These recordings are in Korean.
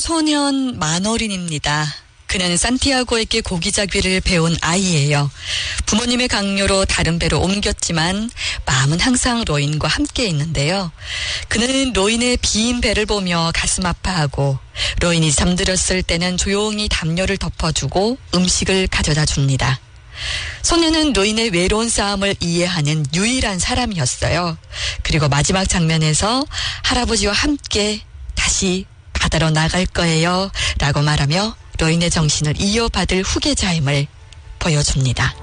소년 마너린입니다. 그는 산티아고에게 고기잡이를 배운 아이예요. 부모님의 강요로 다른 배로 옮겼지만 마음은 항상 로인과 함께 있는데요. 그는 로인의 빈 배를 보며 가슴 아파하고 로인이 잠들었을 때는 조용히 담요를 덮어주고 음식을 가져다 줍니다. 소년은 로인의 외로운 싸움을 이해하는 유일한 사람이었어요. 그리고 마지막 장면에서 할아버지와 함께 다시 바다로 나갈 거예요 라고 말하며 로인의 정신을 이어받을 후계자임을 보여줍니다.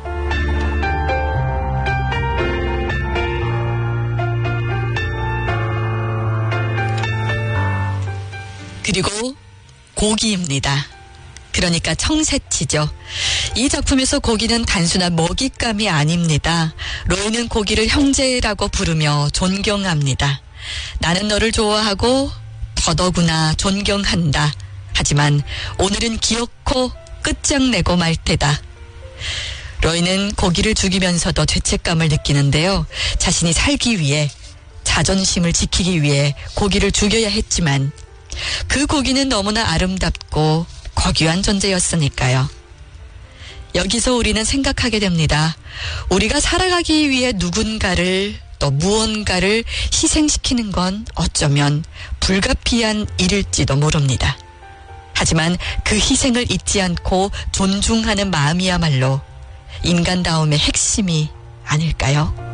그리고 고기입니다. 그러니까 청새치죠. 이 작품에서 고기는 단순한 먹잇감이 아닙니다. 로이는 고기를 형제라고 부르며 존경합니다. 나는 너를 좋아하고 더더구나 존경한다. 하지만 오늘은 기어코 끝장내고 말 테다. 로이는 고기를 죽이면서도 죄책감을 느끼는데요. 자신이 살기 위해, 자존심을 지키기 위해 고기를 죽여야 했지만 그 고기는 너무나 아름답고 고귀한 존재였으니까요. 여기서 우리는 생각하게 됩니다. 우리가 살아가기 위해 누군가를 또 무언가를 희생시키는 건 어쩌면 불가피한 일일지도 모릅니다. 하지만 그 희생을 잊지 않고 존중하는 마음이야말로 인간다움의 핵심이 아닐까요?